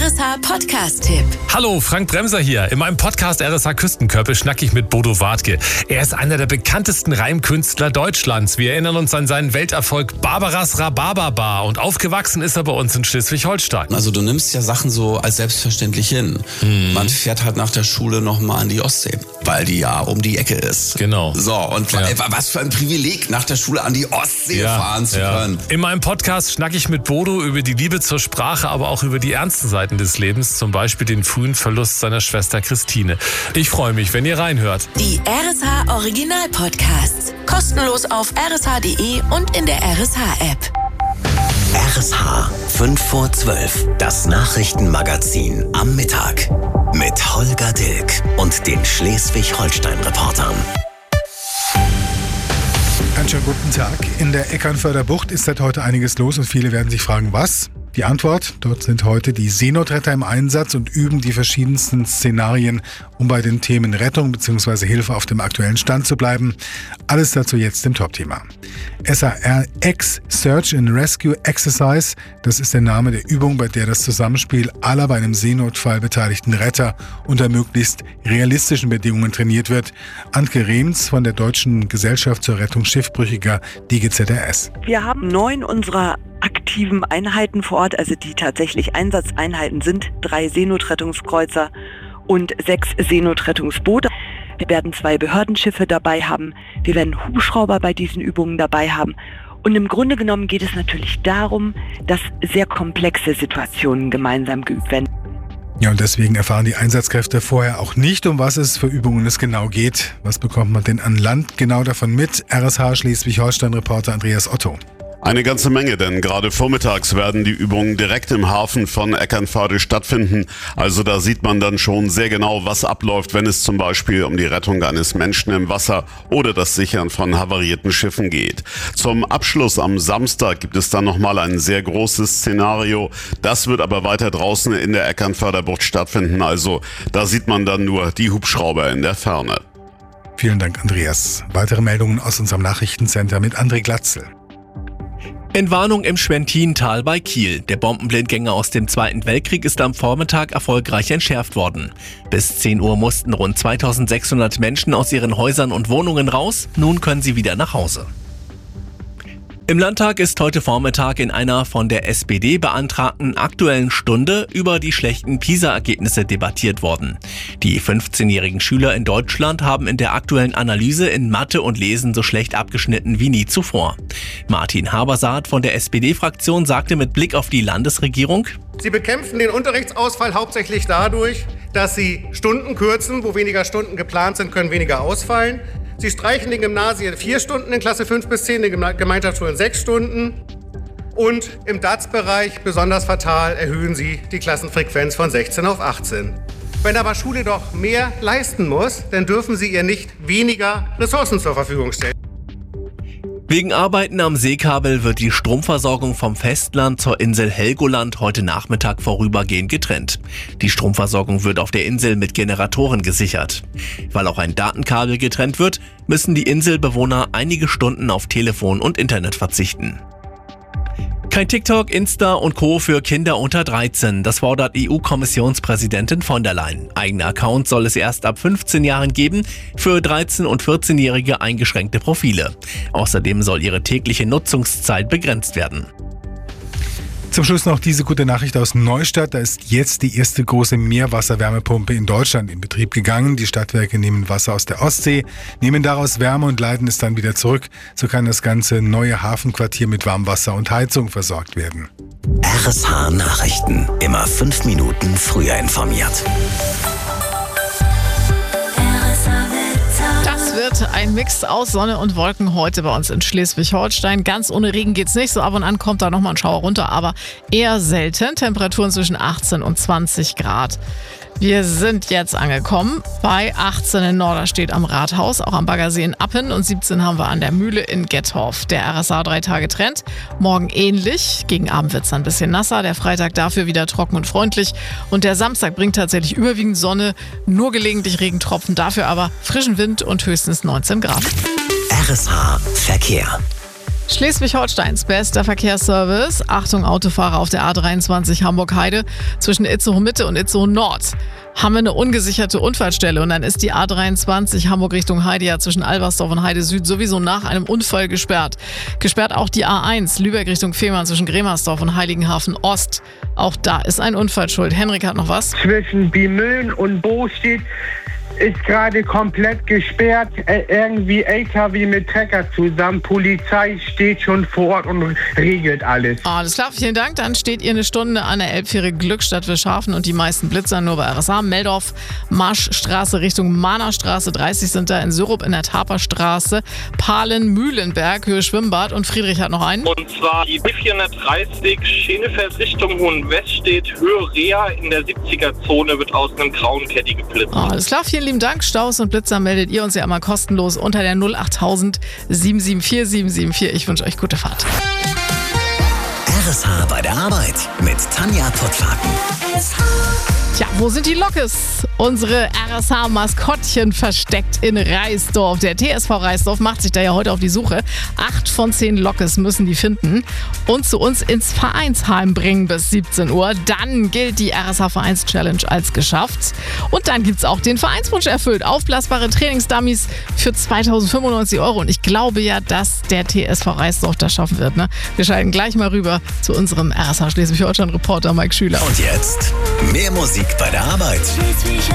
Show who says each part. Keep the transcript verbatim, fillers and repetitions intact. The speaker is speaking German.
Speaker 1: R S H Podcast-Tipp.
Speaker 2: Hallo, Frank Bremser hier. In meinem Podcast R S H Küstenkörper schnacke ich mit Bodo Wartke. Er ist einer der bekanntesten Reimkünstler Deutschlands. Wir erinnern uns an seinen Welterfolg Barbaras Rhabarberbar und aufgewachsen ist er bei uns in Schleswig-Holstein.
Speaker 3: Also du nimmst ja Sachen so als selbstverständlich hin. Hm. Man fährt halt nach der Schule nochmal an die Ostsee, weil die ja um die Ecke ist.
Speaker 2: Genau.
Speaker 3: So, und ja. was für ein Privileg, nach der Schule an die Ostsee ja, fahren zu ja. können.
Speaker 2: In meinem Podcast schnacke ich mit Bodo über die Liebe zur Sprache, aber auch über die ernsten Seiten des Lebens, zum Beispiel den frühen Verlust seiner Schwester Christine. Ich freue mich, wenn ihr reinhört.
Speaker 1: Die R S H Original Podcasts. Kostenlos auf r s h punkt d e und in der R S H-App.
Speaker 4: R S H fünf vor zwölf, das Nachrichtenmagazin am Mittag mit Holger Dilk und den Schleswig-Holstein-Reportern.
Speaker 5: Einen schönen guten Tag. In der Eckernförder Bucht ist seit heute einiges los und viele werden sich fragen, was? Die Antwort, dort sind heute die Seenotretter im Einsatz und üben die verschiedensten Szenarien, um bei den Themen Rettung bzw. Hilfe auf dem aktuellen Stand zu bleiben. Alles dazu jetzt im Top-Thema. S A R X Search and Rescue Exercise, das ist der Name der Übung, bei der das Zusammenspiel aller bei einem Seenotfall beteiligten Retter unter möglichst realistischen Bedingungen trainiert wird. Antke Rehms von der Deutschen Gesellschaft zur Rettung Schiffbrüchiger, D G Z R S.
Speaker 6: Wir haben neun unserer aktiven Einheiten vor Ort, also die tatsächlich Einsatzeinheiten sind, drei Seenotrettungskreuzer und sechs Seenotrettungsboote. Wir werden zwei Behördenschiffe dabei haben, wir werden Hubschrauber bei diesen Übungen dabei haben. Und im Grunde genommen geht es natürlich darum, dass sehr komplexe Situationen gemeinsam geübt werden.
Speaker 5: Ja, und deswegen erfahren die Einsatzkräfte vorher auch nicht, um was es für Übungen es genau geht. Was bekommt man denn an Land genau davon mit? R S H Schleswig-Holstein-Reporter Andreas Otto.
Speaker 7: Eine ganze Menge, denn gerade vormittags werden die Übungen direkt im Hafen von Eckernförde stattfinden. Also da sieht man dann schon sehr genau, was abläuft, wenn es zum Beispiel um die Rettung eines Menschen im Wasser oder das Sichern von havarierten Schiffen geht. Zum Abschluss am Samstag gibt es dann nochmal ein sehr großes Szenario. Das wird aber weiter draußen in der Eckernförder Bucht stattfinden. Also da sieht man dann nur die Hubschrauber in der Ferne.
Speaker 5: Vielen Dank, Andreas. Weitere Meldungen aus unserem Nachrichtencenter mit André Glatzel.
Speaker 8: Entwarnung im Schwentintal bei Kiel. Der Bombenblindgänger aus dem Zweiten Weltkrieg ist am Vormittag erfolgreich entschärft worden. Bis zehn Uhr mussten rund zweitausendsechshundert Menschen aus ihren Häusern und Wohnungen raus. Nun können sie wieder nach Hause. Im Landtag ist heute Vormittag in einer von der S P D beantragten Aktuellen Stunde über die schlechten PISA-Ergebnisse debattiert worden. Die fünfzehnjährigen Schüler in Deutschland haben in der aktuellen Analyse in Mathe und Lesen so schlecht abgeschnitten wie nie zuvor. Martin Habersaat von der S P D-Fraktion sagte mit Blick auf die Landesregierung:
Speaker 9: Sie bekämpfen den Unterrichtsausfall hauptsächlich dadurch, dass sie Stunden kürzen. Wo weniger Stunden geplant sind, können weniger ausfallen. Sie streichen den Gymnasien vier Stunden in Klasse fünf bis zehn, den Gemeinschaftsschulen sechs Stunden. Und im D A Z S-Bereich, besonders fatal, erhöhen sie die Klassenfrequenz von sechzehn auf achtzehn. Wenn aber Schule doch mehr leisten muss, dann dürfen sie ihr nicht weniger Ressourcen zur Verfügung stellen.
Speaker 8: Wegen Arbeiten am Seekabel wird die Stromversorgung vom Festland zur Insel Helgoland heute Nachmittag vorübergehend getrennt. Die Stromversorgung wird auf der Insel mit Generatoren gesichert. Weil auch ein Datenkabel getrennt wird, müssen die Inselbewohner einige Stunden auf Telefon und Internet verzichten. Kein TikTok, Insta und Co. für Kinder unter dreizehn. Das fordert E U-Kommissionspräsidentin von der Leyen. Eigene Accounts soll es erst ab fünfzehn Jahren geben, für dreizehn- und vierzehnjährige eingeschränkte Profile. Außerdem soll ihre tägliche Nutzungszeit begrenzt werden.
Speaker 5: Zum Schluss noch diese gute Nachricht aus Neustadt. Da ist jetzt die erste große Meerwasserwärmepumpe in Deutschland in Betrieb gegangen. Die Stadtwerke nehmen Wasser aus der Ostsee, nehmen daraus Wärme und leiten es dann wieder zurück. So kann das ganze neue Hafenquartier mit Warmwasser und Heizung versorgt werden.
Speaker 4: R S H Nachrichten. Immer fünf Minuten früher informiert.
Speaker 10: Das wird ein Mix aus Sonne und Wolken heute bei uns in Schleswig-Holstein. Ganz ohne Regen geht's nicht. So ab und an kommt da nochmal ein Schauer runter, aber eher selten. Temperaturen zwischen achtzehn und zwanzig Grad. Wir sind jetzt angekommen bei achtzehn in Norderstedt am Rathaus, auch am Baggersee in Appen, und siebzehn haben wir an der Mühle in Gettorf. Der R S A drei Tage Trend. Morgen ähnlich. Gegen Abend wird es ein bisschen nasser. Der Freitag dafür wieder trocken und freundlich. Und der Samstag bringt tatsächlich überwiegend Sonne, nur gelegentlich Regentropfen, dafür aber frischen Wind und höchstens neunzehn Grad.
Speaker 4: R S H Verkehr.
Speaker 10: Schleswig-Holsteins bester Verkehrsservice. Achtung, Autofahrer auf der A dreiundzwanzig Hamburg-Heide zwischen Itzehoe-Mitte und Itzehoe-Nord. Haben wir eine ungesicherte Unfallstelle und dann ist die A dreiundzwanzig Hamburg Richtung Heide ja zwischen Albersdorf und Heide Süd sowieso nach einem Unfall gesperrt. Gesperrt auch die A eins Lübeck Richtung Fehmarn zwischen Gremersdorf und Heiligenhafen Ost. Auch da ist ein Unfall schuld. Henrik hat noch was.
Speaker 11: Zwischen Biemühlen und Bostedt ist gerade komplett gesperrt. Äh, irgendwie L K W mit Trecker zusammen. Polizei steht schon vor Ort und regelt alles.
Speaker 10: Alles klar, vielen Dank. Dann steht ihr eine Stunde an der Elbfähre Glückstadt Wilshafen und die meisten Blitzer nur bei R S A. Meldorf, Marschstraße Richtung Mahnerstraße, dreißig sind da in Syrup in der Taperstraße, Pahlen, Mühlenberg, Höhe Schwimmbad und Friedrich hat noch einen.
Speaker 12: Und zwar die B vierhundertdreißig Schenefeld Richtung Hohenweststedt, Höhe Rea in der siebziger-Zone wird aus einem grauen Caddy geblitzt.
Speaker 10: Alles klar, vielen lieben Dank. Staus und Blitzer meldet ihr uns ja immer kostenlos unter der null achttausend sieben sieben vier sieben sieben vier. Ich wünsche euch gute Fahrt.
Speaker 4: R S H bei der Arbeit mit Tanja Pottlaken.
Speaker 10: Tja, wo sind die Lokes? Unsere R S H-Maskottchen versteckt in Reisdorf. Der T S V Reisdorf macht sich da ja heute auf die Suche. Acht von zehn Lokes müssen die finden und zu uns ins Vereinsheim bringen bis siebzehn Uhr. Dann gilt die R S H-Vereins-Challenge als geschafft. Und dann gibt es auch den Vereinswunsch erfüllt. Aufblasbare Trainingsdummies für zweitausendfünfundneunzig Euro. Und ich glaube ja, dass der T S V Reisdorf das schaffen wird. Ne? Wir schalten gleich mal rüber zu unserem R S H Schleswig-Holstein-Reporter Mike Schüler.
Speaker 4: Und jetzt mehr Musik bei der Arbeit.